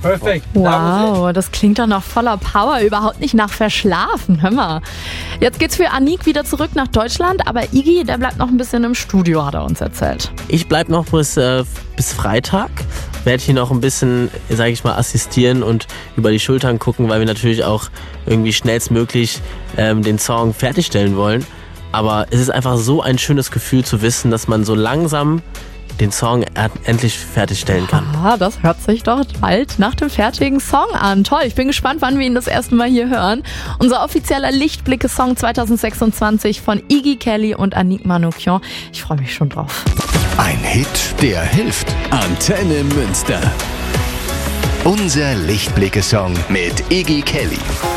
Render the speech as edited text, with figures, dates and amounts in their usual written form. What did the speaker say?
Perfekt. Wow, das klingt doch noch voller Power, überhaupt nicht nach verschlafen. Hör mal. Jetzt geht's für Anik wieder zurück nach Deutschland, aber Iggy, der bleibt noch ein bisschen im Studio, hat er uns erzählt. Ich bleib noch bis Freitag. Werde hier noch ein bisschen, sage ich mal, assistieren und über die Schultern gucken, weil wir natürlich auch irgendwie schnellstmöglich den Song fertigstellen wollen. Aber es ist einfach so ein schönes Gefühl zu wissen, dass man so langsam den Song endlich fertigstellen kann. Ah, das hört sich doch bald nach dem fertigen Song an. Toll, ich bin gespannt, wann wir ihn das erste Mal hier hören. Unser offizieller Lichtblicke-Song 2026 von Iggy Kelly und Anik Manoukian. Ich freue mich schon drauf. Ein Hit, der hilft. Antenne Münster. Unser Lichtblicke-Song mit Iggy Kelly.